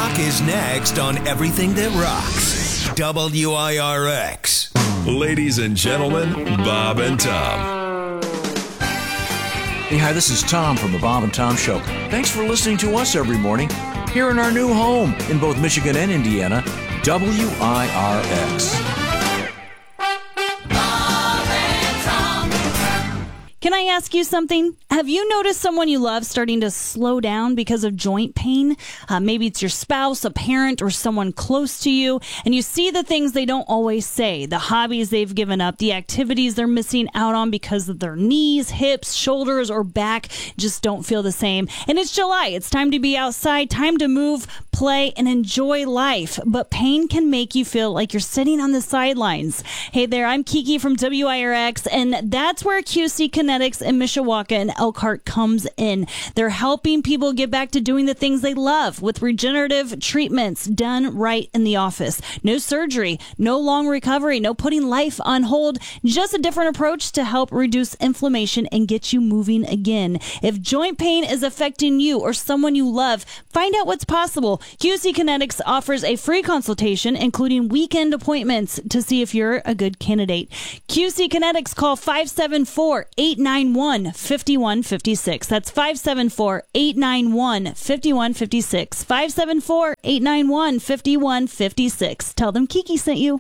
Rock is next on Everything That Rocks. WIRX. Ladies and gentlemen, Bob and Tom. Hey, hi, this is Tom from the Bob and Tom Show. Thanks for listening to us every morning here in our new home in both Michigan and Indiana, WIRX. Can I ask you something? Have you noticed someone you love starting to slow down because of joint pain? Maybe it's your spouse, a parent, or someone close to you, and you see the things they don't always say, the hobbies they've given up, the activities they're missing out on because of their knees, hips, shoulders, or back just don't feel the same. And it's July. It's time to be outside, time to move, play, and enjoy life. But pain can make you feel like you're sitting on the sidelines. Hey there, I'm Kiki from WIRX, and that's where QC Kinetics in Mishawaka and Elkhart comes in. They're helping people get back to doing the things they love with regenerative treatments done right in the office. No surgery, no long recovery, no putting life on hold, just a different approach to help reduce inflammation and get you moving again. If joint pain is affecting you or someone you love, find out what's possible. QC Kinetics offers a free consultation, including weekend appointments, to see if you're a good candidate. QC Kinetics, call 574-891-5156. That's 574-891-5156. 574-891-5156. Tell them Kiki sent you.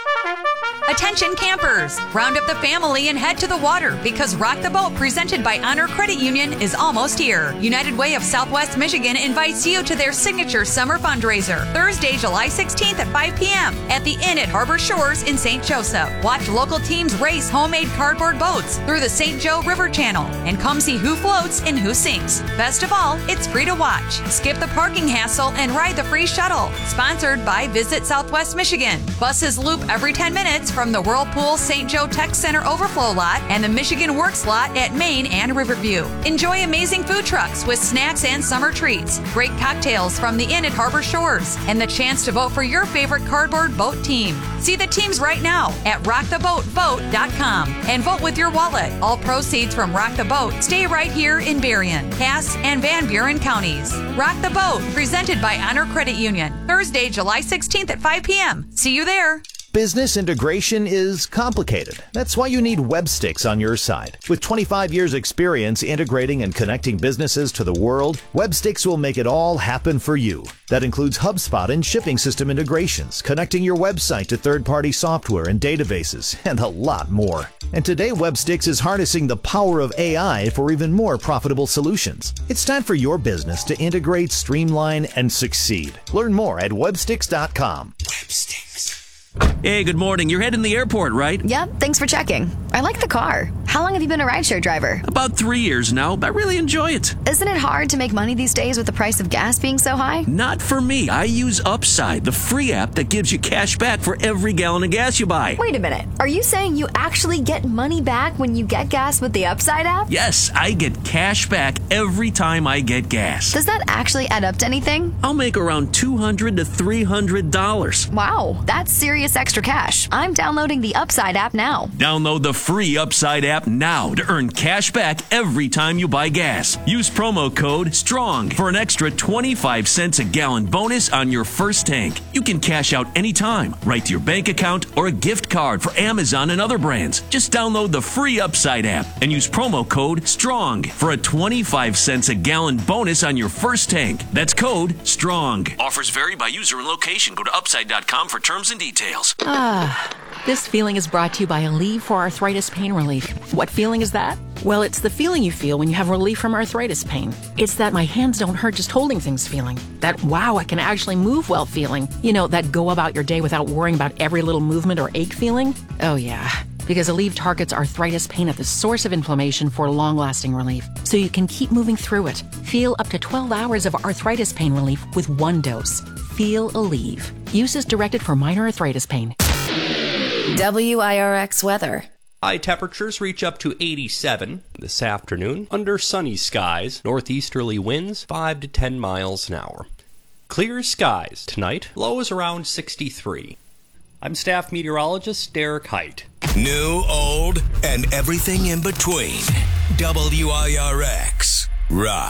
Attention campers! Round up the family and head to the water because Rock the Boat, presented by Honor Credit Union, is almost here. United Way of Southwest Michigan invites you to their signature summer fundraiser, Thursday, July 16th at 5 p.m. at the Inn at Harbor Shores in St. Joseph. Watch local teams race homemade cardboard boats through the St. Joe River Channel and come see who floats and who sinks. Best of all, it's free to watch. Skip the parking hassle and ride the free shuttle. Sponsored by Visit Southwest Michigan. Buses loop every 10 minutes from the Whirlpool St. Joe Tech Center overflow lot and the Michigan Works lot at Main and Riverview. Enjoy amazing food trucks with snacks and summer treats, great cocktails from the Inn at Harbor Shores, and the chance to vote for your favorite cardboard boat team. See the teams right now at rocktheboatvote.com and vote with your wallet. All proceeds from Rock the Boat stay right here in Berrien, Cass, and Van Buren counties. Rock the Boat, presented by Honor Credit Union, Thursday, July 16th at 5 p.m. See you there. Business integration is complicated. That's why you need Webstix on your side. With 25 years experience integrating and connecting businesses to the world, Webstix will make it all happen for you. That includes HubSpot and shipping system integrations, connecting your website to third-party software and databases, and a lot more. And today, Webstix is harnessing the power of AI for even more profitable solutions. It's time for your business to integrate, streamline, and succeed. Learn more at Webstix.com. Webstix. Hey, good morning. You're heading to the airport, right? Yep, thanks for checking. I like the car. How long have you been a rideshare driver? About 3 years now. I really enjoy it. Isn't it hard to make money these days with the price of gas being so high? Not for me. I use Upside, the free app that gives you cash back for every gallon of gas you buy. Wait a minute. Are you saying you actually get money back when you get gas with the Upside app? Yes, I get cash back every time I get gas. Does that actually add up to anything? I'll make around $200 to $300. Wow, that's serious extra cash. I'm downloading the Upside app now. Download the free Upside app now to earn cash back every time you buy gas. Use promo code STRONG for an extra 25 cents a gallon bonus on your first tank. You can cash out anytime, right to your bank account or a gift card for Amazon and other brands. Just download the free Upside app and use promo code STRONG for a 25 cents a gallon bonus on your first tank. That's code STRONG. Offers vary by user and location. Go to upside.com for terms and details. This feeling is brought to you by Aleve for arthritis pain relief. What feeling is that? Well, it's the feeling you feel when you have relief from arthritis pain. It's that my hands don't hurt just holding things feeling. That wow, I can actually move well feeling. You know, that go about your day without worrying about every little movement or ache feeling. Oh yeah, because Aleve targets arthritis pain at the source of inflammation for long-lasting relief, so you can keep moving through it. Feel up to 12 hours of arthritis pain relief with one dose. Feel Aleve. Use is directed for minor arthritis pain. WIRX weather. High temperatures reach up to 87 this afternoon under sunny skies, northeasterly winds 5 to 10 miles an hour. Clear skies tonight, lows around 63. I'm staff meteorologist Derek Height. New, old, and everything in between. WIRX. Rock.